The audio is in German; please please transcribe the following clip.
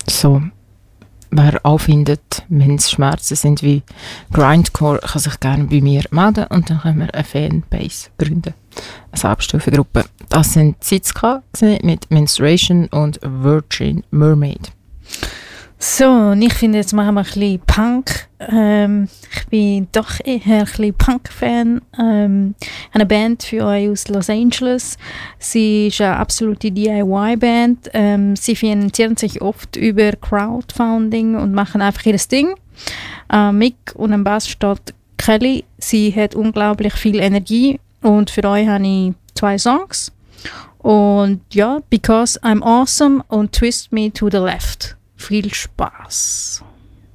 So, wer auch findet, wenn es Schmerzen sind wie Grindcore, kann sich gerne bei mir melden und dann können wir eine Fanbase gründen. Eine Selbsthilfegruppe. Das sind Zizka mit Menstruation und Virgin Mermaid. So, und ich finde, jetzt machen wir ein bisschen Punk. Ich bin doch eher ein bisschen Punk-Fan. Eine Band für euch aus Los Angeles. Sie ist eine absolute DIY-Band. Sie finanzieren sich oft über Crowdfunding und machen einfach ihr Ding. Mick und am Bass steht Kelly. Sie hat unglaublich viel Energie und für euch habe ich 2 Songs. Und ja, Because I'm Awesome und Twist Me to the Left. Viel Spaß!